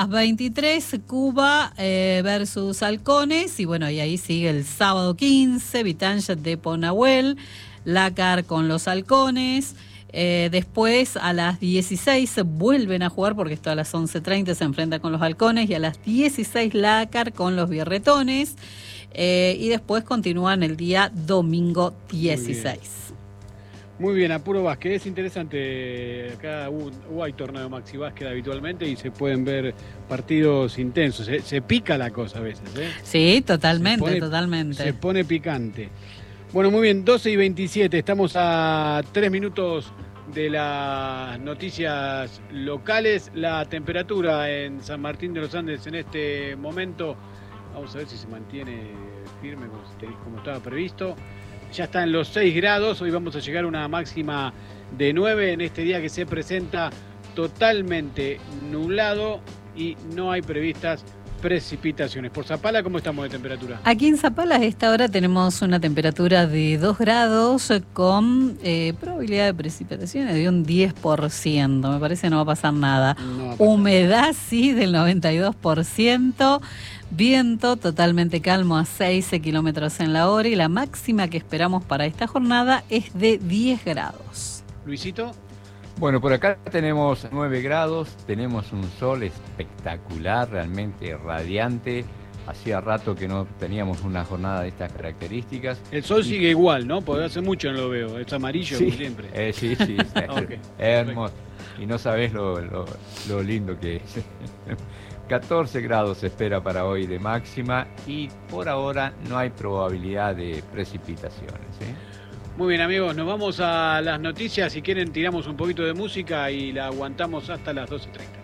las 23, Cuba versus Halcones. Y bueno, y ahí sigue el sábado 15, Vitanja de Ponahuel, Lácar con los Halcones. Después a las 16 vuelven a jugar, porque esto a las 11:30 se enfrenta con los Halcones, y a las 16 Lácar con los Birretones. Y después continúan el día domingo 16. Muy bien, Apuro Básquet, es interesante. Acá hay torneo Maxi Básquet habitualmente y se pueden ver partidos intensos. Se pica la cosa a veces, ¿eh? Sí, totalmente, totalmente. Se pone picante. Bueno, muy bien, 12:27, estamos a 3 minutos de las noticias locales. La temperatura en San Martín de los Andes en este momento, vamos a ver si se mantiene firme como estaba previsto. Ya está en los 6 grados, hoy vamos a llegar a una máxima de 9 en este día que se presenta totalmente nublado y no hay previstas precipitaciones. Por Zapala, ¿cómo estamos de temperatura? Aquí en Zapala a esta hora tenemos una temperatura de 2 grados con probabilidad de precipitaciones de un 10%. Me parece que no va a pasar nada. Humedad sí del 92%. Viento totalmente calmo a 6 kilómetros en la hora y la máxima que esperamos para esta jornada es de 10 grados. Luisito. Bueno, por acá tenemos 9 grados, tenemos un sol espectacular, realmente radiante. Hacía rato que no teníamos una jornada de estas características. El sol sigue igual, ¿no? Porque hace mucho no lo veo, es amarillo sí, como siempre. Sí, okay, hermoso. Y no sabés lo lindo que es. 14 grados se espera para hoy de máxima y por ahora no hay probabilidad de precipitaciones, ¿eh? Muy bien, amigos, nos vamos a las noticias. Si quieren tiramos un poquito de música y la aguantamos hasta las 12:30.